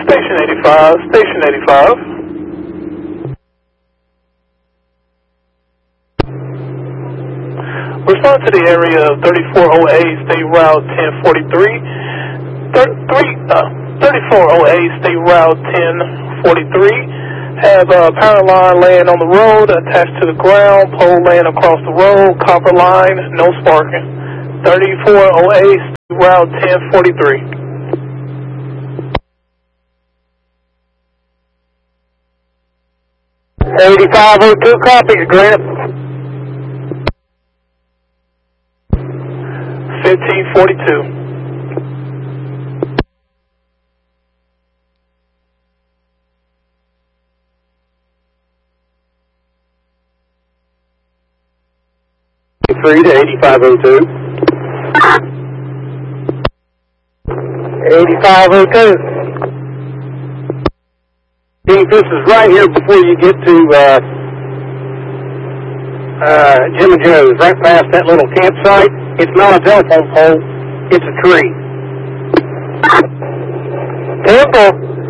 Station 85, Station 85. Respond to the area of 3408 State Route 1043. 3408 State Route 1043. Have a power line laying on the road, attached to the ground, pole laying across the road, copper line, no sparking. 3408 State Route 1043. 8502, copy, Grant. 1542. To 8502. 8502. Chief, this is right here before you get to Jim and Joe's, right past that little campsite. It's not a telephone pole, it's a tree. Temple.